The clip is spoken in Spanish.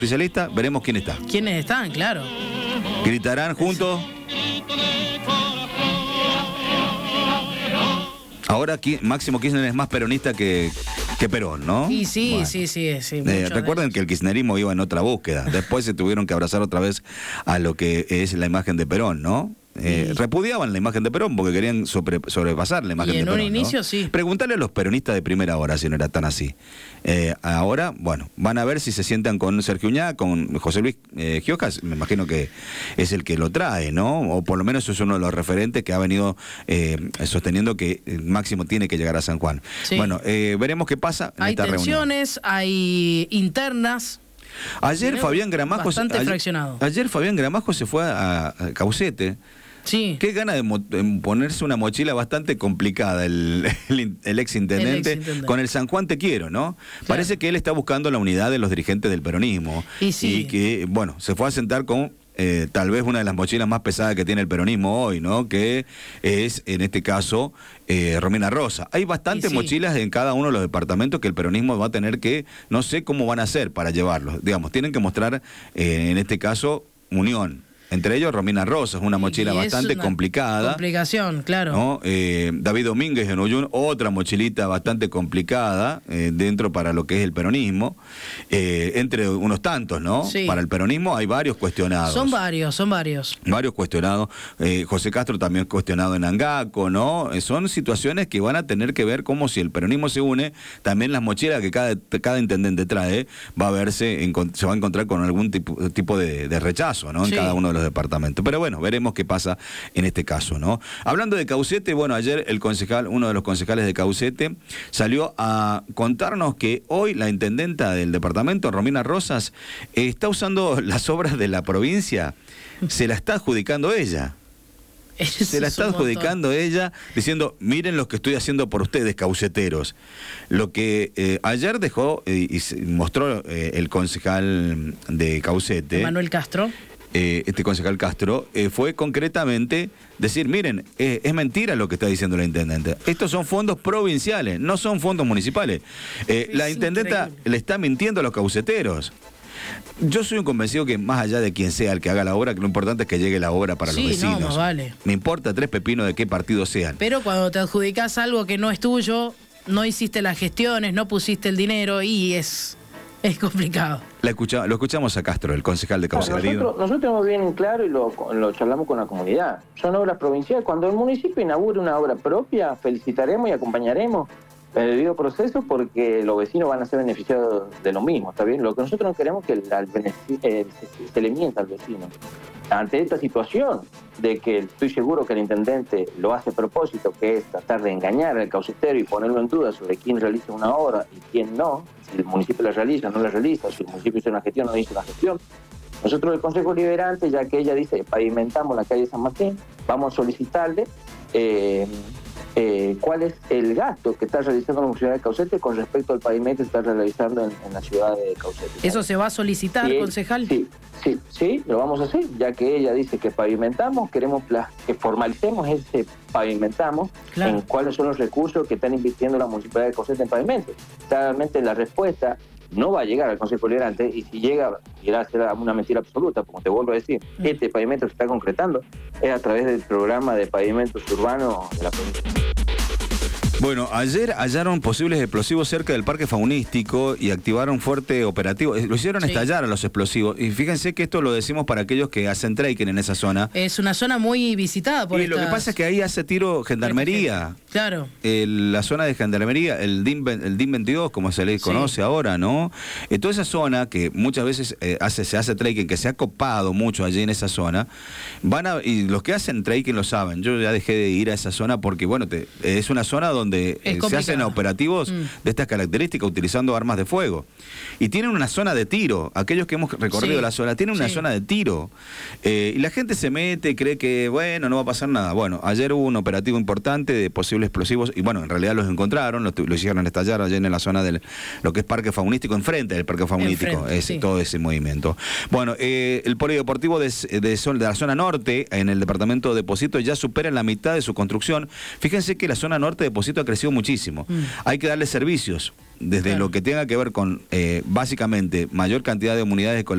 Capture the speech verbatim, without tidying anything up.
Especialista, veremos quién está. ¿Quiénes están? Claro. ¿Gritarán juntos? Ahora Máximo Kirchner es más peronista que, que Perón, ¿no? Y sí, bueno. sí, sí, sí. Eh, recuerden que el kirchnerismo iba en otra búsqueda. Después se tuvieron que abrazar otra vez a lo que es la imagen de Perón, ¿no? Eh, sí. Repudiaban la imagen de Perón porque querían sobre, sobrepasar la imagen y de Perón. En un inicio, ¿no? sí. Preguntarle a los peronistas de primera hora si no era tan así. Eh, ahora, bueno, van a ver si se sientan con Sergio Uñá, con José Luis eh, Giojas, me imagino que es el que lo trae, ¿no? O por lo menos es uno de los referentes que ha venido eh, sosteniendo que Máximo tiene que llegar a San Juan. Sí. Bueno, eh, veremos qué pasa en hay esta reunión. Hay tensiones, hay internas. Ayer Fabián Gramajo, bastante ayer, fraccionado. Ayer Fabián Gramajo se fue a, a Caucete. Sí. Qué gana de, de ponerse una mochila bastante complicada el, el, el ex intendente con el San Juan te quiero, ¿no? Claro. Parece que él está buscando la unidad de los dirigentes del peronismo. Y, sí. y que, bueno, se fue a sentar con eh, tal vez una de las mochilas más pesadas que tiene el peronismo hoy, ¿no? Que es, en este caso, eh, Romina Rosa. Hay bastantes sí. mochilas en cada uno de los departamentos que el peronismo va a tener que, no sé cómo van a hacer para llevarlos. Digamos, tienen que mostrar, eh, en este caso, unión. Entre ellos, Romina Rosa, es una mochila bastante una complicada. Complicación, claro. ¿no? Eh, David Domínguez en Uyún, otra mochilita bastante complicada eh, dentro para lo que es el peronismo. Eh, entre unos tantos, ¿no? Sí. Para el peronismo hay varios cuestionados. Son varios, son varios. Varios cuestionados. Eh, José Castro también cuestionado en Angaco, ¿no? Eh, son situaciones que van a tener que ver cómo si el peronismo se une, también las mochilas que cada, cada intendente trae, va a verse, se va a encontrar con algún tipo, tipo de, de rechazo, ¿no? En sí. cada uno de los departamentos. Pero bueno, veremos qué pasa en este caso, ¿no? Hablando de Caucete, bueno, ayer el concejal, uno de los concejales de Caucete, salió a contarnos que hoy la intendenta del departamento, Romina Rosas, eh, está usando las obras de la provincia, se la está adjudicando ella. Eso se la está adjudicando ella, diciendo, miren lo que estoy haciendo por ustedes, cauceteros. Lo que eh, ayer dejó eh, y mostró eh, el concejal de Caucete, Manuel Castro, Eh, este concejal Castro, eh, fue concretamente decir, miren, eh, es mentira lo que está diciendo la intendente. Estos son fondos provinciales, no son fondos municipales. Eh, la intendenta increíble. Le está mintiendo a los cauceteros. Yo soy un convencido que más allá de quien sea el que haga la obra, que lo importante es que llegue la obra para sí, los vecinos. No, más vale. Me importa tres pepinos de qué partido sean. Pero cuando te adjudicás algo que no es tuyo, no hiciste las gestiones, no pusiste el dinero y es... Es complicado. La escucha, lo escuchamos a Castro, el concejal de Caucete. Nosotros, nosotros tenemos bien claro y lo, lo charlamos con la comunidad. Son obras provinciales. Cuando el municipio inaugure una obra propia, felicitaremos y acompañaremos el debido proceso porque los vecinos van a ser beneficiados de lo mismo, ¿está bien? Lo que nosotros no queremos es que el, el, eh, se, se le mienta al vecino. Ante esta situación de que estoy seguro que el intendente lo hace a propósito, que es tratar de engañar al caucetero y ponerlo en duda sobre quién realiza una obra y quién no, si el municipio la realiza o no la realiza, si el municipio hizo una gestión o no hizo una gestión. Nosotros, el Consejo Liberante, ya que ella dice pavimentamos la calle San Martín, vamos a solicitarle eh, eh, cuál es el gasto que está realizando la Municipalidad de Caucete con respecto al pavimento que está realizando en, en la ciudad de Caucete. ¿Eso se va a solicitar, sí, concejal? Sí, sí, sí, lo vamos a hacer, ya que ella dice que pavimentamos, queremos que formalicemos ese pavimentamos, claro, en cuáles son los recursos que están invirtiendo la Municipalidad de Caucete en pavimento. Claramente la respuesta no va a llegar al Consejo Liberante, y si llega, irá a ser una mentira absoluta, como te vuelvo a decir. Mm. Este pavimento que se está concretando es a través del programa de pavimentos urbanos de la provincia. Bueno, ayer hallaron posibles explosivos cerca del parque faunístico y activaron fuerte operativo. Lo hicieron sí. estallar a los explosivos. Y fíjense que esto lo decimos para aquellos que hacen trekking en esa zona. Es una zona muy visitada por Y estas... lo que pasa es que ahí hace tiro gendarmería. Claro. El, la zona de gendarmería, el D I M, el D I M veintidós, como se le conoce sí. ahora, ¿no? En toda esa zona que muchas veces eh, hace, se hace trekking, que se ha copado mucho allí en esa zona, van a, y los que hacen trekking lo saben. Yo ya dejé de ir a esa zona porque, bueno, te, es una zona donde Eh, se hacen operativos mm. de estas características utilizando armas de fuego. Y tienen una zona de tiro. Aquellos que hemos recorrido sí. la zona, tienen una sí. zona de tiro. Eh, y la gente se mete, cree que, bueno, no va a pasar nada. Bueno, ayer hubo un operativo importante de posibles explosivos, y bueno, en realidad los encontraron, lo, lo hicieron estallar ayer en la zona del lo que es Parque Faunístico, enfrente del Parque Faunístico, enfrente, ese, sí. todo ese movimiento. Bueno, eh, el polideportivo de, de, de la zona norte, en el departamento de Pocito, ya supera la mitad de su construcción. Fíjense que la zona norte de Pocito ha crecido muchísimo. Mm. Hay que darle servicios, desde claro. lo que tenga que ver con, eh, básicamente, mayor cantidad de unidades de